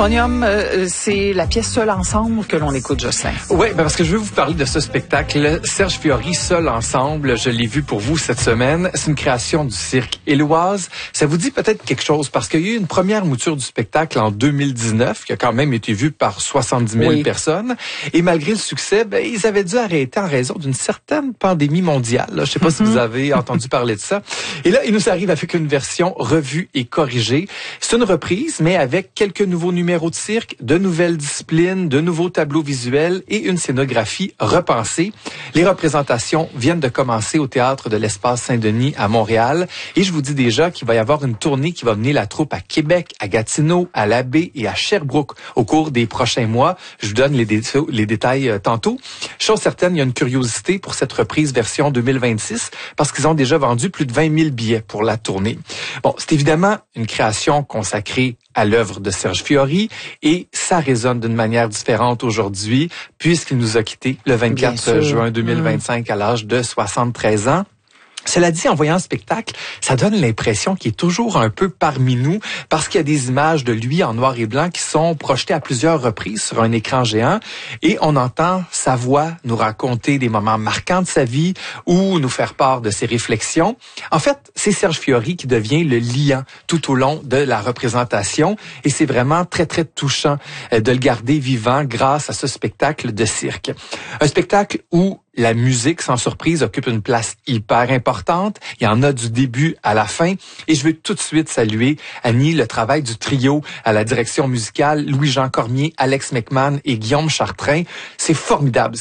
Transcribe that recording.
Tronium, c'est la pièce Seul ensemble que l'on écoute, Jocelyn. Oui, parce que je veux vous parler de ce spectacle. Serge Fiori, Seul ensemble, je l'ai vu pour vous cette semaine. C'est une création du cirque Éloise. Ça vous dit peut-être quelque chose parce qu'il y a eu une première mouture du spectacle en 2019 qui a quand même été vue par 70 000 personnes. Et malgré le succès, ils avaient dû arrêter en raison d'une certaine pandémie mondiale. Je ne sais pas si vous avez entendu parler de ça. Et là, il nous arrive avec une version revue et corrigée. C'est une reprise, mais avec quelques nouveaux numéros de cirque, de nouvelles disciplines, de nouveaux tableaux visuels et une scénographie repensée. Les représentations viennent de commencer au Théâtre de l'Espace Saint-Denis à Montréal. Et je vous dis déjà qu'il va y avoir une tournée qui va mener la troupe à Québec, à Gatineau, à La Baie et à Sherbrooke au cours des prochains mois. Je vous donne les détails tantôt. Chose certaine, il y a une curiosité pour cette reprise version 2026 parce qu'ils ont déjà vendu plus de 20 000 billets pour la tournée. Bon, c'est évidemment une création consacrée à l'œuvre de Serge Fiori et ça résonne d'une manière différente aujourd'hui puisqu'il nous a quittés le 24 juin 2025 à l'âge de 73 ans. Cela dit, en voyant le spectacle, ça donne l'impression qu'il est toujours un peu parmi nous parce qu'il y a des images de lui en noir et blanc qui sont projetées à plusieurs reprises sur un écran géant et on entend sa voix nous raconter des moments marquants de sa vie ou nous faire part de ses réflexions. En fait, c'est Serge Fiori qui devient le liant tout au long de la représentation et c'est vraiment très, très touchant de le garder vivant grâce à ce spectacle de cirque. Un spectacle où la musique, sans surprise, occupe une place hyper importante. Il y en a du début à la fin. Et je veux tout de suite saluer, Annie, le travail du trio à la direction musicale, Louis-Jean Cormier, Alex McMahon et Guillaume Chartrain. C'est formidable